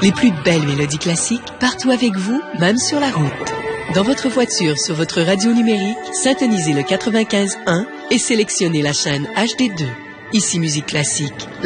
Les plus belles mélodies classiques partout avec vous, même sur la route. Dans votre voiture, sur votre radio numérique, syntonisez le 95.1 et sélectionnez la chaîne HD2. Ici Musique Classique.